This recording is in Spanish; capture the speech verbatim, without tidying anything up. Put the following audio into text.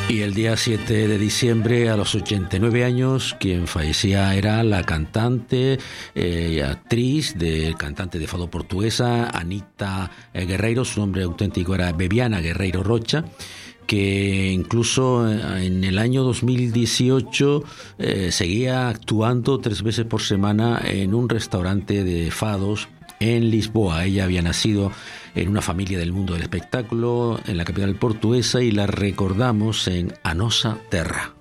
Y el día siete de diciembre, a los ochenta y nueve años, quien fallecía era la cantante eh, y actriz, de, cantante de fado portuguesa, Anita Guerreiro. Su nombre auténtico era Bebiana Guerreiro Rocha, que incluso en el año dos mil dieciocho eh, seguía actuando tres veces por semana en un restaurante de fados en Lisboa. Ella había nacido en una familia del mundo del espectáculo en la capital portuguesa y la recordamos en A Nosa Terra.